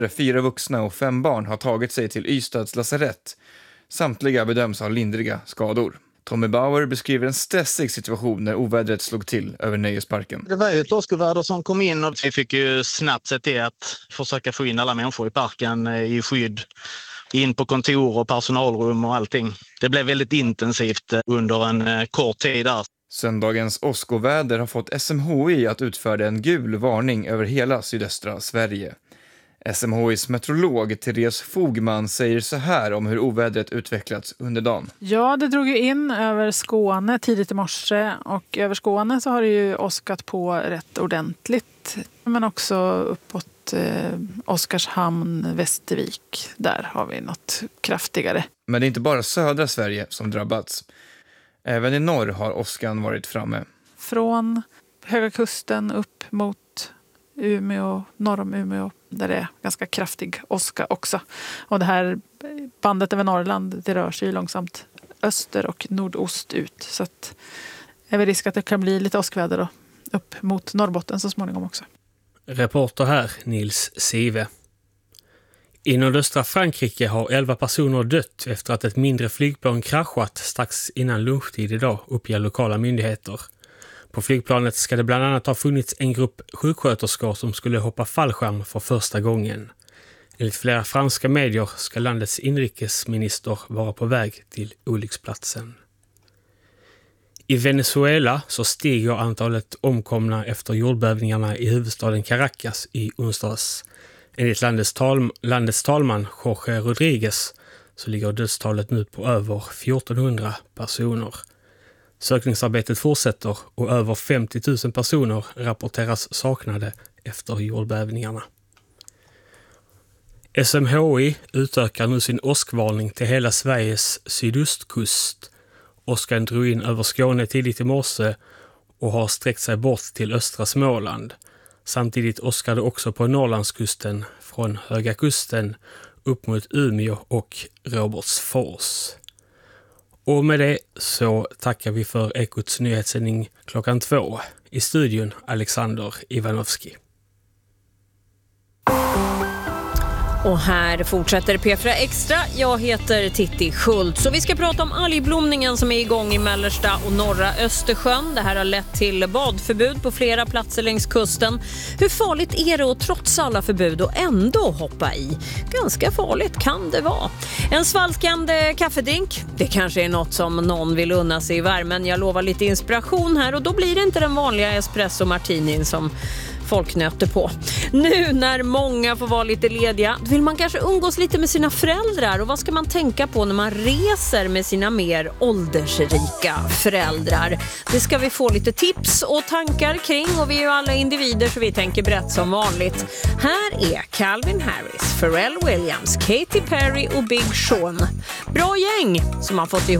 4 vuxna och 5 barn har tagit sig till Ystads lasarett. Samtliga bedöms ha lindriga skador. Tommy Bauer beskriver en stressig situation när ovädret slog till över nöjesparken. Det var ju ett åskväder som kom in och vi fick ju snabbt se till att försöka få in alla människor i parken i skydd. In på kontor och personalrum och allting. Det blev väldigt intensivt under en kort tid där. Söndagens åskoväder har fått SMHI att utfärda en gul varning över hela sydöstra Sverige. SMHIs meteorolog Therese Fogman säger så här om hur ovädret utvecklats under dagen. Ja, det drog ju in över Skåne tidigt i morse och över Skåne så har det ju åskat på rätt ordentligt. Men också uppåt Oskarshamn, Västervik, där har vi något kraftigare. Men det är inte bara södra Sverige som drabbats. Även i norr har åskan varit framme. Från Höga Kusten upp mot Umeå, norr om Umeå, där det är ganska kraftig åska också. Och det här bandet över Norrland, det rör sig långsamt öster och nordost ut. Så att det är väl risk att det kan bli lite åskväder då, upp mot Norrbotten så småningom också. Reporter här, Nils Sive. I nordöstra Frankrike har 11 personer dött efter att ett mindre flygplan kraschat strax innan lunchtid idag, uppger lokala myndigheter. På flygplanet ska det bland annat ha funnits en grupp sjuksköterskor som skulle hoppa fallskärm för första gången. Enligt flera franska medier ska landets inrikesminister vara på väg till olycksplatsen. I Venezuela så stiger antalet omkomna efter jordbävningarna i huvudstaden Caracas i onsdags. Enligt landets talman Jorge Rodriguez så ligger dödstalet nu på över 1400 personer. Sökningsarbetet fortsätter och över 50 000 personer rapporteras saknade efter jordbävningarna. SMHI utökar nu sin åskvarning till hela Sveriges sydostkust. Åskan drog in över Skåne tidigt i morse och har sträckt sig bort till östra Småland. Samtidigt åskade också på Norrlandskusten från Höga Kusten upp mot Umeå och Robertsfors. Och med det så tackar vi för Ekots nyhetssändning klockan 2. I studion Alexander Ivanovski. Och här fortsätter P4 Extra. Jag heter Titti Schultz och vi ska prata om algblomningen som är igång i mellersta och norra Östersjön. Det här har lett till badförbud på flera platser längs kusten. Hur farligt är det att trots alla förbud och ändå hoppa i? Ganska farligt kan det vara. En svalkande kaffedrink, det kanske är något som någon vill unna sig i värmen. Jag lovar lite inspiration här och då blir det inte den vanliga espresso martinin som folk nöter på. Nu när många får vara lite lediga vill man kanske umgås lite med sina föräldrar. Och vad ska man tänka på när man reser med sina mer åldersrika föräldrar? Det ska vi få lite tips och tankar kring och vi är ju alla individer så vi tänker brett som vanligt. Här är Calvin Harris, Pharrell Williams, Katy Perry och Big Sean. Bra gäng som har fått ihop.